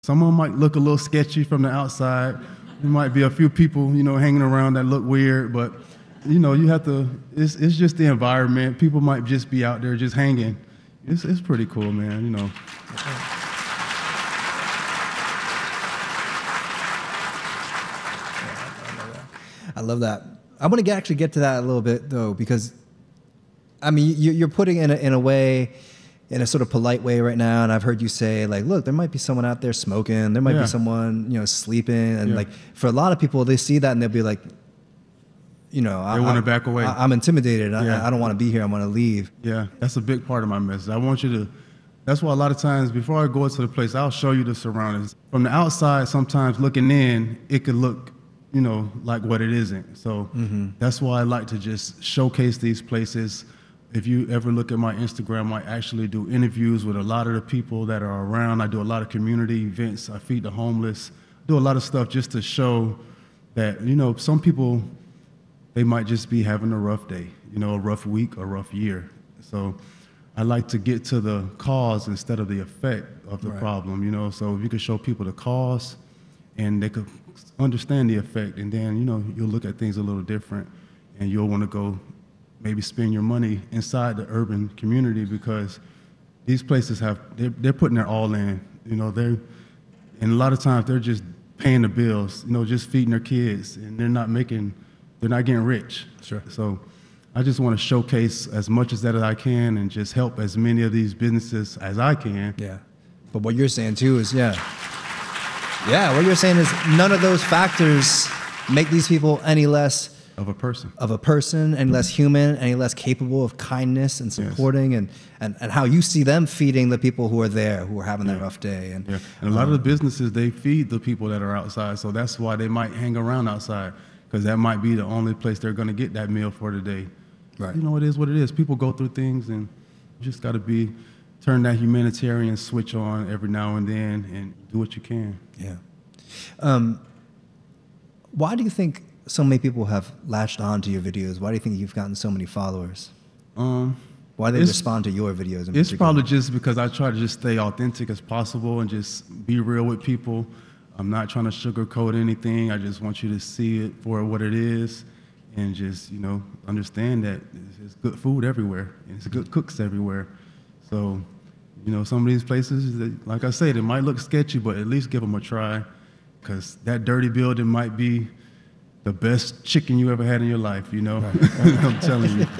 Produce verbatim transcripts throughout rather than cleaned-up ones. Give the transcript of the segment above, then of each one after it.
Some of them might look a little sketchy from the outside. There might be a few people, you know, hanging around that look weird, but, you know, you have to, it's, it's just the environment. People might just be out there just hanging. It's, it's pretty cool, man, you know. I love that. I want to get, actually get to that a little bit, though, because, I mean, you, you're putting it in a, in a way, in a sort of polite way right now, and I've heard you say, like, look, there might be someone out there smoking, there might yeah. be someone, you know, sleeping, and yeah. like, for a lot of people, they see that and they'll be like, you know, they I, want to back away. I, I'm intimidated. Yeah. I, I don't want to be here. I want to leave. Yeah, that's a big part of my message. I want you to, that's why a lot of times before I go into the place, I'll show you the surroundings. From the outside, sometimes looking in, it could look, you know, like what it isn't. So mm-hmm. that's why I like to just showcase these places. If you ever look at my Instagram, I actually do interviews with a lot of the people that are around. I do a lot of community events. I feed the homeless. I do a lot of stuff just to show that, you know, some people, they might just be having a rough day, you know, a rough week, a rough year. So I like to get to the cause instead of the effect of the right. problem, you know. So if you could show people the cause and they could understand the effect, and then, you know, you'll look at things a little different, and you'll want to go maybe spend your money inside the urban community, because these places have, they're, they're putting their all in, you know, they're, and a lot of times they're just paying the bills, you know, just feeding their kids, and they're not making, they're not getting rich. Sure. So I just want to showcase as much as that as I can and just help as many of these businesses as I can. Yeah. But what you're saying too is, yeah. Yeah, what you're saying is none of those factors make these people any less of a person, of a person, any less human, any less capable of kindness and supporting, yes. and, and, and how you see them feeding the people who are there, who are having yeah. that rough day. And, yeah. and a lot um, of the businesses, they feed the people that are outside, so that's why they might hang around outside, because that might be the only place they're going to get that meal for the day. Right. You know, it is what it is. People go through things, and you just got to be, turn that humanitarian switch on every now and then and do what you can. Yeah. Um, why do you think so many people have latched on to your videos? Why do you think you've gotten so many followers? Um, Why do they respond to your videos in It's particular? probably just because I try to just stay authentic as possible and just be real with people. I'm not trying to sugarcoat anything. I just want you to see it for what it is, and just, you know, understand that there's good food everywhere and it's good cooks everywhere. So, you know, some of these places, they, like I said, it might look sketchy, but at least give them a try, because that dirty building might be the best chicken you ever had in your life, you know? Right. I'm telling you.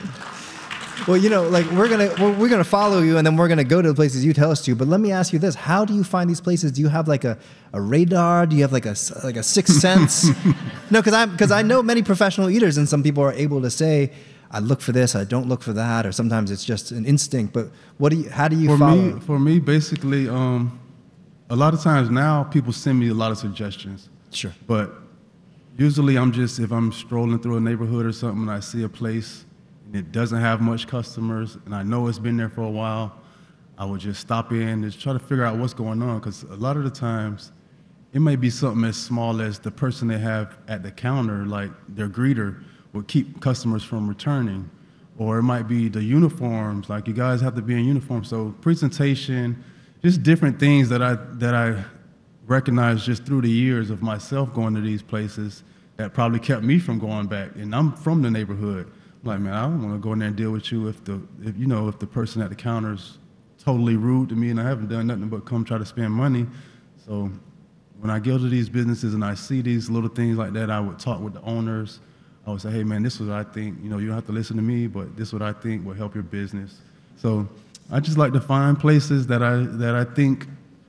Well, you know, like we're gonna we're, we're gonna follow you, and then we're gonna go to the places you tell us to. But let me ask you this: how do you find these places? Do you have like a, a radar? Do you have like a like a sixth sense? No, because I because I know many professional eaters, and some people are able to say, I look for this, I don't look for that, or sometimes it's just an instinct. But what do you? How do you for follow? me? For me, basically, um, a lot of times now people send me a lot of suggestions. Sure. But usually, I'm just, if I'm strolling through a neighborhood or something, and I see a place and it doesn't have much customers, and I know it's been there for a while, I would just stop in and just try to figure out what's going on, because a lot of the times, it may be something as small as the person they have at the counter, like their greeter, will keep customers from returning. Or it might be the uniforms, like you guys have to be in uniform. So presentation, just different things that I, that I recognized just through the years of myself going to these places that probably kept me from going back. And I'm from the neighborhood. I'm like, man, I don't want to go in there and deal with you if the, if, you know, if the person at the counter's totally rude to me and I haven't done nothing but come try to spend money. So when I go to these businesses and I see these little things like that, I would talk with the owners. I would say, hey man, this is what I think. You know, you don't have to listen to me, but this is what I think will help your business. So I just like to find places that I that I think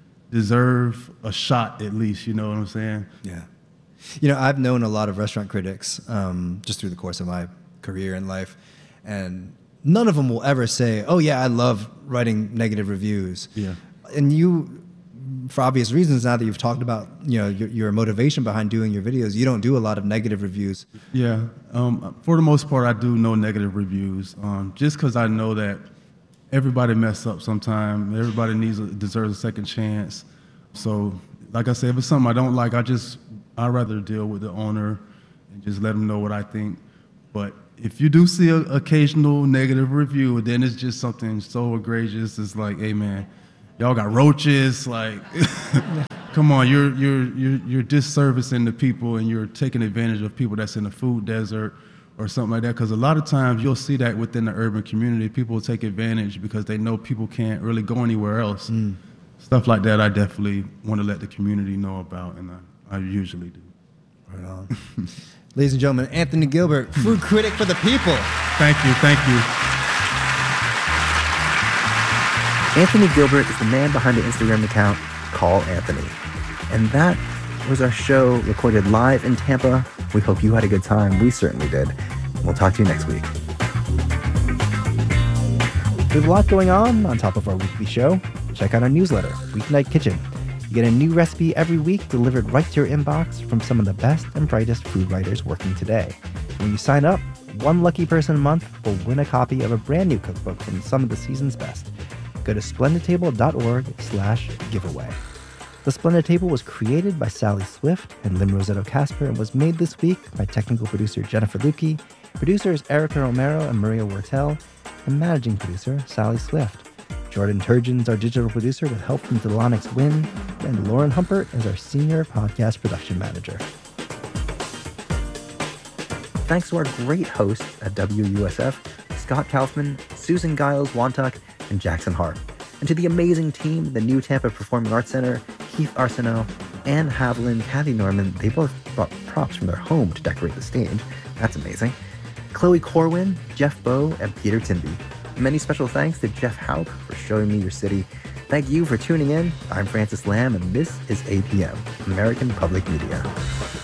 deserve a shot at least. You know what I'm saying? Yeah. You know, I've known a lot of restaurant critics um, just through the course of my career in life, and none of them will ever say, oh yeah, I love writing negative reviews. Yeah. And you, for obvious reasons, now that you've talked about, you know, your, your motivation behind doing your videos, you don't do a lot of negative reviews. Yeah. Um, for the most part, I do no negative reviews, um, just because I know that everybody mess up sometime. Everybody needs a, deserves a second chance. So, like I said, if it's something I don't like, I just I'd rather deal with the owner and just let them know what I think. But if you do see an occasional negative review, then it's just something so egregious. It's like, hey man, y'all got roaches. Like, come on, you're you're you're you're disservicing the people, and you're taking advantage of people that's in the food desert or something like that. Because a lot of times you'll see that within the urban community, people will take advantage because they know people can't really go anywhere else. Mm. Stuff like that, I definitely want to let the community know about, and I, I usually do. Right on. Ladies and gentlemen, Anthony Gilbert, food critic for the people. Thank you, thank you. Anthony Gilbert is the man behind the Instagram account Call Anthony. And that was our show recorded live in Tampa. We hope you had a good time. We certainly did. We'll talk to you next week. There's a lot going on on top of our weekly show. Check out our newsletter, Weeknight Kitchen. You get a new recipe every week delivered right to your inbox from some of the best and brightest food writers working today. When you sign up, one lucky person a month will win a copy of a brand new cookbook from some of the season's best. Go to splendid table dot org slash giveaway. The Splendid Table was created by Sally Swift and Lim Rosetto Casper and was made this week by technical producer Jennifer Lukey, producers Erica Romero and Maria Wortel, and managing producer Sally Swift. Jordan Turgeon's our digital producer with help from Delonix Wynn, and Lauren Humpert is our senior podcast production manager. Thanks to our great hosts at W U S F, Scott Kaufman, Susan Giles-Wantuck, and Jackson Hart. And to the amazing team at the New Tampa Performing Arts Center, Keith Arsenault, Anne Havlin, Kathy Norman, they both brought props from their home to decorate the stage. That's amazing. Chloe Corwin, Jeff Bowe, and Peter Tinby. Many special thanks to Jeff Haupt for showing me your city. Thank you for tuning in. I'm Francis Lamb, and this is A P M, American Public Media.